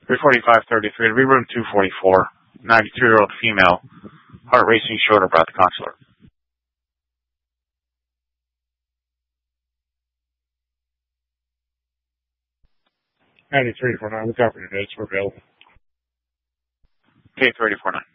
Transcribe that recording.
34533, it'll be room 244. 92-year-old female. Heart racing, shoulder breath, consular. 9349, look out for your notes, we're available. Okay, 3049.